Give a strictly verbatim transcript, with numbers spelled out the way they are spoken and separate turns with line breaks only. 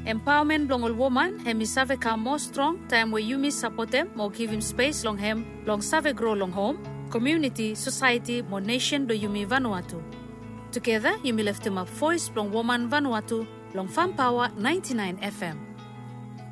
Empowerment long all woman, hemi save ka more strong, time where you miss support them, more give him space long hem, long save grow long home, community, society, more nation do yumi Vanuatu. Together, you may lift him up voice long woman Vanuatu, long Farm Power ninety-nine F M.